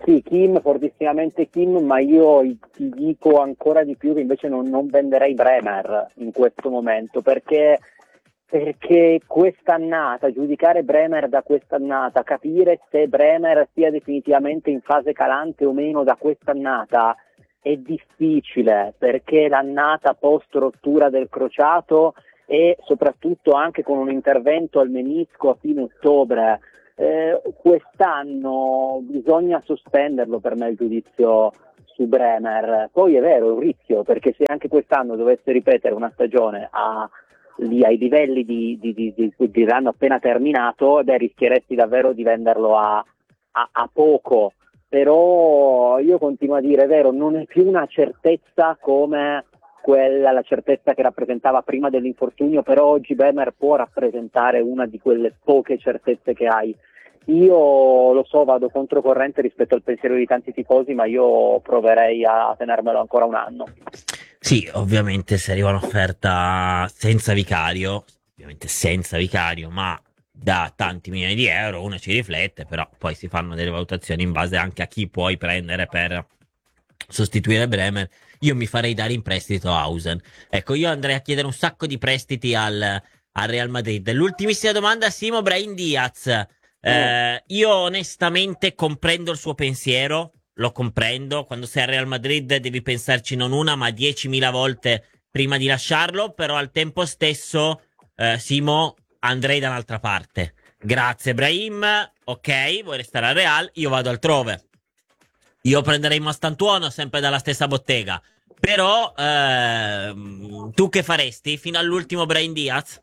Sì, Kim, fortissimamente Kim, ma io ti dico ancora di più che invece non, non venderei Bremer in questo momento, perché, perché quest'annata, giudicare Bremer da quest'annata, capire se Bremer sia definitivamente in fase calante o meno da quest'annata è difficile, perché l'annata post rottura del crociato e soprattutto anche con un intervento al menisco a fine ottobre, Eh, quest'anno bisogna sospenderlo per me il giudizio su Bremer. Poi è vero, è un rischio, perché se anche quest'anno dovesse ripetere una stagione a, lì, ai livelli di, di, di, di, di l'anno appena terminato, beh, rischieresti davvero di venderlo a, a, a poco. Però io continuo a dire, è vero, non è più una certezza come quella, la certezza che rappresentava prima dell'infortunio, però oggi Bremer può rappresentare una di quelle poche certezze che hai. Io lo so, vado controcorrente rispetto al pensiero di tanti tifosi, ma io proverei a tenermelo ancora un anno. Sì, ovviamente se arriva un'offerta senza vicario, ovviamente senza vicario, ma da tanti milioni di euro, uno ci riflette, però poi si fanno delle valutazioni in base anche a chi puoi prendere per sostituire Bremer. Io mi farei dare in prestito Hausen. Ecco, io andrei a chiedere un sacco di prestiti al, al Real Madrid. L'ultimissima domanda, Simo. Brahim Diaz. Eh, io onestamente comprendo il suo pensiero, lo comprendo. Quando sei al Real Madrid devi pensarci non una ma diecimila volte prima di lasciarlo, però al tempo stesso, eh, Simo, andrei da un'altra parte. Grazie Brahim, ok, vuoi restare al Real, io vado altrove. Io prenderei Mastantuono sempre dalla stessa bottega. Però ehm, tu che faresti fino all'ultimo Brahim Diaz?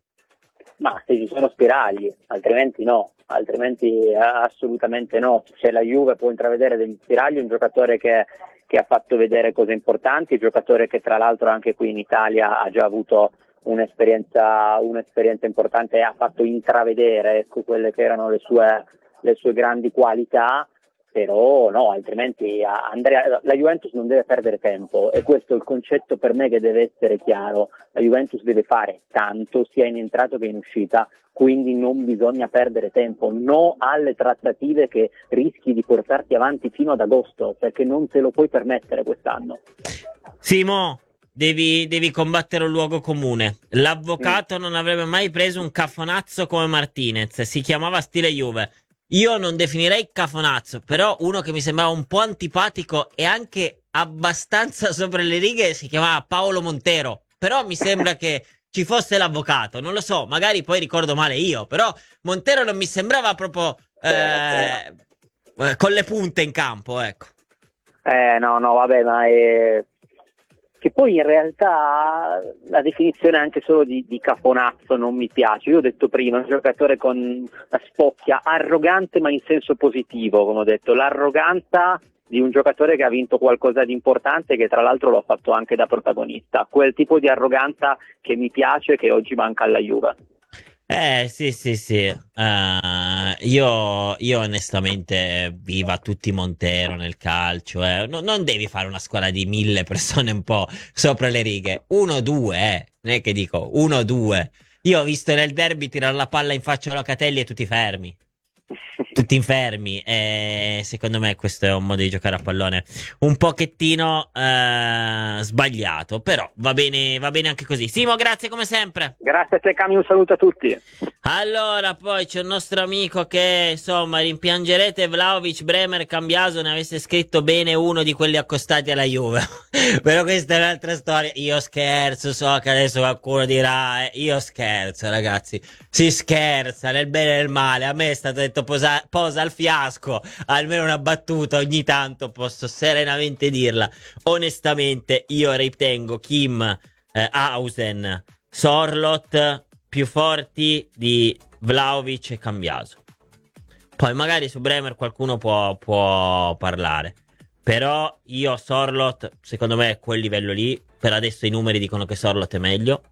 Ma se ci sono spiragli, altrimenti no, altrimenti eh, assolutamente no. Se la Juve può intravedere degli spiragli, un giocatore che, che ha fatto vedere cose importanti, un giocatore che tra l'altro anche qui in Italia ha già avuto un'esperienza, un'esperienza importante e ha fatto intravedere, ecco, quelle che erano le sue, le sue grandi qualità. Però no, altrimenti Andrea, la Juventus non deve perdere tempo, e questo è il concetto per me che deve essere chiaro. La Juventus deve fare tanto sia in entrata che in uscita, quindi non bisogna perdere tempo, no alle trattative che rischi di portarti avanti fino ad agosto, perché non te lo puoi permettere quest'anno. Simo, devi, devi combattere un luogo comune. L'avvocato mm. non avrebbe mai preso un cafonazzo come Martinez, si chiamava stile Juve. Io non definirei cafonazzo, però uno che mi sembrava un po' antipatico e anche abbastanza sopra le righe si chiamava Paolo Montero. Però mi sembra che ci fosse l'avvocato, non lo so, magari poi ricordo male io, però Montero non mi sembrava proprio eh, eh, con le punte in campo, ecco. Eh no, no, vabbè, ma è... che poi in realtà la definizione anche solo di, di caponazzo non mi piace. Io ho detto prima, un giocatore con la spocchia, arrogante ma in senso positivo, come ho detto, l'arroganza di un giocatore che ha vinto qualcosa di importante, che tra l'altro lo ha fatto anche da protagonista, quel tipo di arroganza che mi piace, che oggi manca alla Juve. Eh sì sì sì, uh, io, io onestamente viva tutti Montero nel calcio, eh. no, non devi fare una squadra di mille persone un po' sopra le righe, uno o due, eh. non è che dico uno o due. Io ho visto nel derby tirare la palla in faccia a Locatelli e tutti fermi. Tutti infermi, e secondo me questo è un modo di giocare a pallone un pochettino eh, sbagliato, però va bene, va bene anche così. Simo, grazie come sempre. Grazie a te Cami, un saluto a tutti. Allora, poi c'è un nostro amico che insomma rimpiangerete Vlahovic, Bremer, Cambiaso ne avesse scritto bene uno di quelli accostati alla Juve. Però questa è un'altra storia. Io scherzo, so che adesso qualcuno dirà, eh, io scherzo ragazzi, si scherza nel bene e nel male. A me è stato detto posa, posa al fiasco, almeno una battuta ogni tanto posso serenamente dirla. Onestamente io ritengo Kim, eh, Hausen, Sorloth più forti di Vlahovic e Cambiaso. Poi magari su Bremer qualcuno può, può parlare, però io Sorloth secondo me è quel livello lì. Per adesso i numeri dicono che Sorloth è meglio,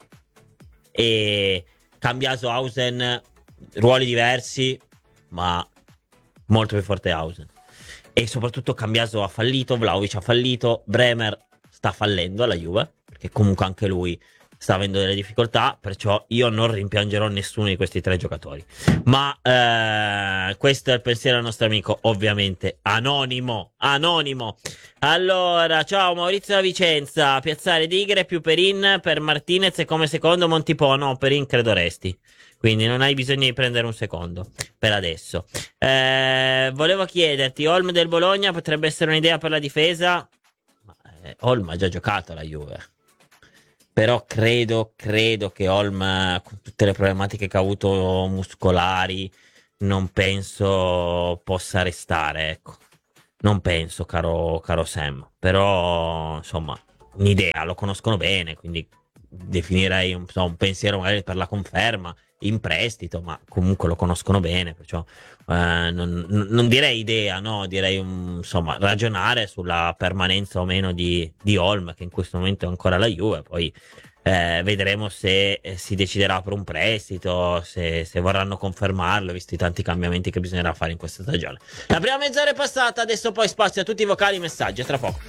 e Cambiaso, Hausen, ruoli diversi ma molto più forte Hausen. E soprattutto Cambiaso ha fallito, Vlahovic ha fallito, Bremer sta fallendo alla Juve, perché comunque anche lui sta avendo delle difficoltà, perciò io non rimpiangerò nessuno di questi tre giocatori. Ma eh, questo è il pensiero del nostro amico, ovviamente anonimo, anonimo. Allora, ciao Maurizio da Vicenza, piazzare Digre più Perin per Martinez e come secondo Montipò. No, Perin credo resti, quindi non hai bisogno di prendere un secondo per adesso. Eh, volevo chiederti, Olm del Bologna potrebbe essere un'idea per la difesa? Eh, Olm ha già giocato alla Juve, però credo, credo che Olm, con tutte le problematiche che ha avuto muscolari, non penso possa restare, ecco. Non penso, caro, caro Sam, però insomma un'idea, lo conoscono bene, quindi definirei un, so, un pensiero magari per la conferma in prestito, ma comunque lo conoscono bene, perciò eh, non, non direi idea, no, direi un, insomma ragionare sulla permanenza o meno di, di Olm, che in questo momento è ancora la Juve, poi eh, vedremo se eh, si deciderà per un prestito, se, se vorranno confermarlo, visto i tanti cambiamenti che bisognerà fare in questa stagione. La prima mezz'ora è passata, adesso poi spazio a tutti i vocali, messaggi, a tra poco.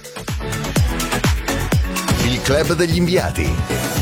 Il club degli inviati.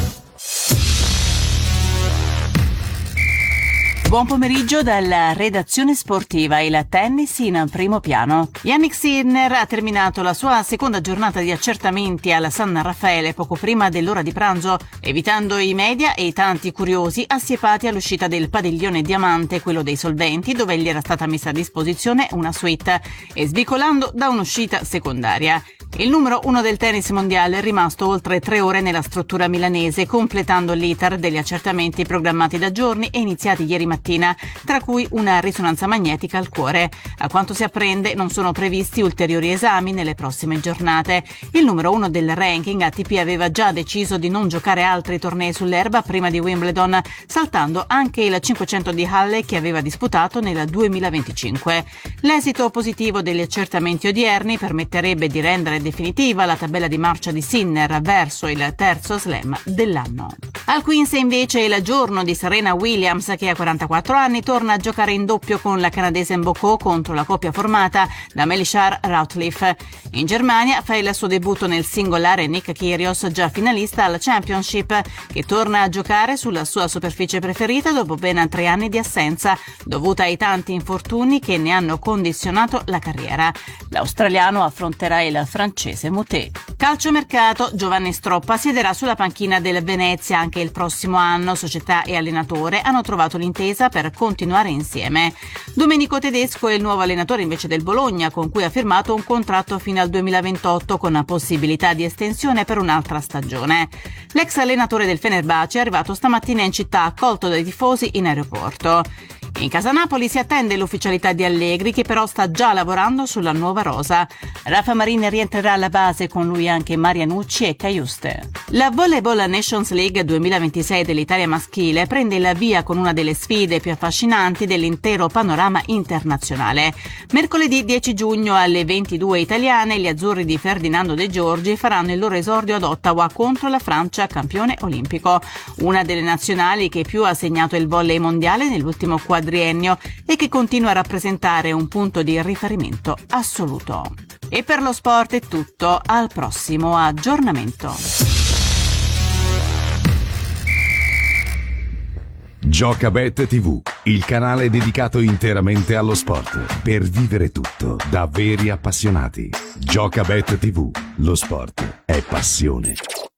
Buon pomeriggio dalla redazione sportiva. Il tennis in primo piano. Jannik Sinner ha terminato la sua seconda giornata di accertamenti al San Raffaele poco prima dell'ora di pranzo, evitando i media e i tanti curiosi assiepati all'uscita del padiglione Diamante, quello dei solventi, dove gli era stata messa a disposizione una suite, e svicolando da un'uscita secondaria. Il numero uno del tennis mondiale è rimasto oltre tre ore nella struttura milanese, completando l'iter degli accertamenti programmati da giorni e iniziati ieri mattina, tra cui una risonanza magnetica al cuore. A quanto si apprende, non sono previsti ulteriori esami nelle prossime giornate. Il numero uno del ranking A T P aveva già deciso di non giocare altri tornei sull'erba prima di Wimbledon, saltando anche il cinquecento di Halle che aveva disputato nel duemilaventicinque. L'esito positivo degli accertamenti odierni permetterebbe di rendere definitiva la tabella di marcia di Sinner verso il terzo slam dell'anno. Al Queens invece è il giorno di Serena Williams, che a quarantaquattro anni torna a giocare in doppio con la canadese Mboko contro la coppia formata da Melisar Routliffe. In Germania fa il suo debutto nel singolare Nick Kyrgios, già finalista al Championship, che torna a giocare sulla sua superficie preferita dopo ben tre anni di assenza, dovuta ai tanti infortuni che ne hanno condizionato la carriera. L'australiano affronterà il francese Moutet. Calciomercato, Giovanni Stroppa siederà sulla panchina del Venezia anche il prossimo anno. Società e allenatore hanno trovato l'intesa per continuare insieme. Domenico Tedesco è il nuovo allenatore invece del Bologna, con cui ha firmato un contratto fino al duemilaventotto con possibilità di estensione per un'altra stagione. L'ex allenatore del Fenerbahce è arrivato stamattina in città, accolto dai tifosi in aeroporto. In casa Napoli si attende l'ufficialità di Allegri, che però sta già lavorando sulla nuova rosa. Rafa Marin rientrerà alla base, con lui anche Marianucci e Caiuste. La Volleyball Nations League duemilaventisei dell'Italia maschile prende il via con una delle sfide più affascinanti dell'intero panorama internazionale. Mercoledì dieci giugno alle ventidue italiane, gli azzurri di Ferdinando De Giorgi faranno il loro esordio ad Ottawa contro la Francia, campione olimpico, una delle nazionali che più ha segnato il volley mondiale nell'ultimo quadriennio e che continua a rappresentare un punto di riferimento assoluto. E per lo sport è tutto, al prossimo aggiornamento. Giocabet tivù, il canale dedicato interamente allo sport, per vivere tutto da veri appassionati. Giocabet tivù, lo sport è passione.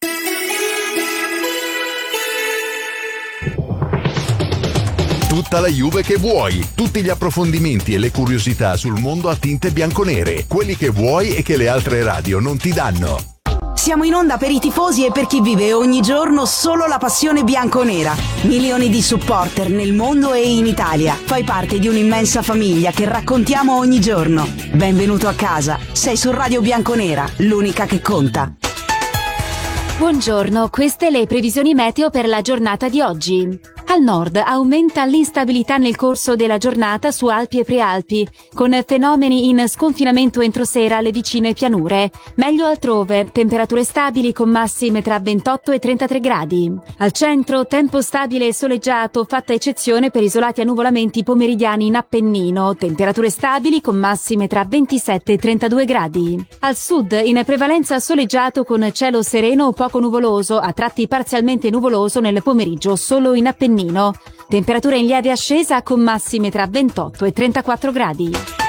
Tutta la Juve che vuoi, tutti gli approfondimenti e le curiosità sul mondo a tinte bianconere, quelli che vuoi e che le altre radio non ti danno. Siamo in onda per i tifosi e per chi vive ogni giorno solo la passione bianconera. Milioni di supporter nel mondo e in Italia. Fai parte di un'immensa famiglia che raccontiamo ogni giorno. Benvenuto a casa. Sei su Radio Bianconera, l'unica che conta. Buongiorno, queste le previsioni meteo per la giornata di oggi. Al nord aumenta l'instabilità nel corso della giornata su Alpi e Prealpi, con fenomeni in sconfinamento entro sera alle vicine pianure. Meglio altrove, temperature stabili con massime tra ventotto e trentatré gradi. Al centro, tempo stabile e soleggiato, fatta eccezione per isolati annuvolamenti pomeridiani in Appennino, temperature stabili con massime tra ventisette e trentadue gradi. Al sud, in prevalenza soleggiato con cielo sereno o poco nuvoloso, a tratti parzialmente nuvoloso nel pomeriggio solo in Appennino. Temperatura in lieve ascesa con massime tra ventotto e trentaquattro gradi.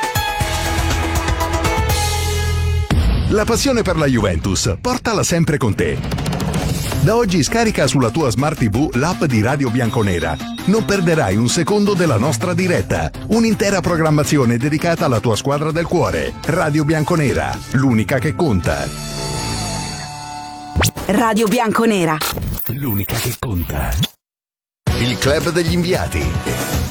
La passione per la Juventus, portala sempre con te. Da oggi scarica sulla tua Smart tivù l'app di Radio Bianconera. Non perderai un secondo della nostra diretta. Un'intera programmazione dedicata alla tua squadra del cuore. Radio Bianconera, l'unica che conta. Radio Bianconera. L'unica che conta. Il club degli inviati.